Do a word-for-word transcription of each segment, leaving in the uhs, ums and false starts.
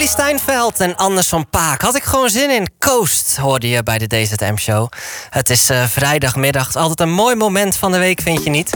Haley Steinfeld en Anders van Paak. Had ik gewoon zin in. Coast hoorde je bij de D Z M-show. Het is uh, vrijdagmiddag. Het is altijd een mooi moment van de week, vind je niet?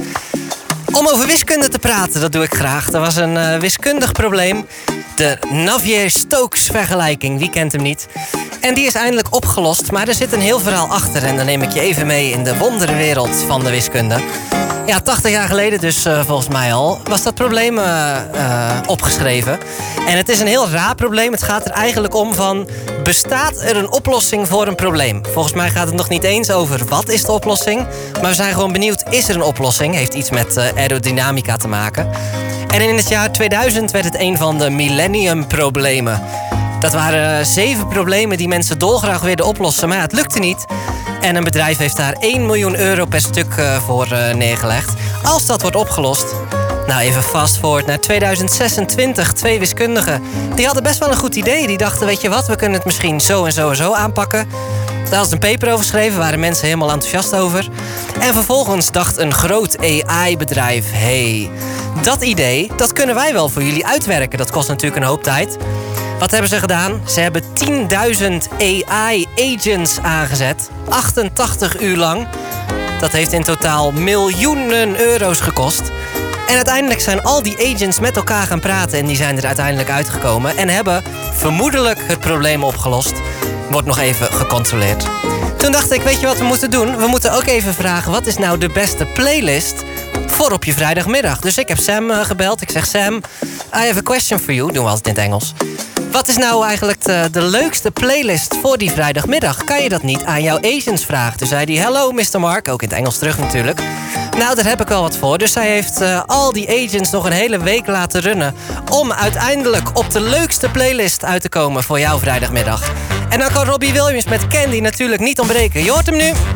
Om over wiskunde te praten, dat doe ik graag. Er was een uh, wiskundig probleem. De Navier-Stokes-vergelijking, wie kent hem niet? En die is eindelijk opgelost, maar er zit een heel verhaal achter. En dan neem ik je even mee in de wonderwereld van de wiskunde. Ja, tachtig jaar geleden dus uh, volgens mij al, was dat probleem uh, uh, opgeschreven. En het is een heel raar probleem. Het gaat er eigenlijk om van, bestaat er een oplossing voor een probleem? Volgens mij gaat het nog niet eens over wat is de oplossing. Maar we zijn gewoon benieuwd, is er een oplossing? Heeft iets met uh, aerodynamica te maken. En in het jaar tweeduizend werd het een van de millenniumproblemen. Dat waren zeven problemen die mensen dolgraag wilden oplossen. Maar ja, het lukte niet. En een bedrijf heeft daar één miljoen euro per stuk uh, voor uh, neergelegd. Als dat wordt opgelost. Nou, even fast forward naar tweeduizend zesentwintig. Twee wiskundigen. Die hadden best wel een goed idee. Die dachten, weet je wat, we kunnen het misschien zo en zo en zo aanpakken. Daar was een paper over geschreven, waren mensen helemaal enthousiast over. En vervolgens dacht een groot A I-bedrijf, hey, dat idee, dat kunnen wij wel voor jullie uitwerken. Dat kost natuurlijk een hoop tijd. Wat hebben ze gedaan? Ze hebben tienduizend A I-agents aangezet. achtentachtig uur lang. Dat heeft in totaal miljoenen euro's gekost. En uiteindelijk zijn al die agents met elkaar gaan praten. En die zijn er uiteindelijk uitgekomen. En hebben vermoedelijk het probleem opgelost. Wordt nog even gecontroleerd. Toen dacht ik, weet je wat we moeten doen? We moeten ook even vragen, wat is nou de beste playlist voor op je vrijdagmiddag? Dus ik heb Sam uh, gebeld. Ik zeg, Sam, I have a question for you. Doen we altijd in het Engels. Wat is nou eigenlijk de, de leukste playlist voor die vrijdagmiddag? Kan je dat niet aan jouw agents vragen? Toen zei hij, hello mister Mark, ook in het Engels terug natuurlijk. Nou, daar heb ik wel wat voor. Dus hij heeft uh, al die agents nog een hele week laten runnen om uiteindelijk op de leukste playlist uit te komen voor jouw vrijdagmiddag. En dan kan Robbie Williams met Candy natuurlijk niet ontbreken. Je hoort hem nu.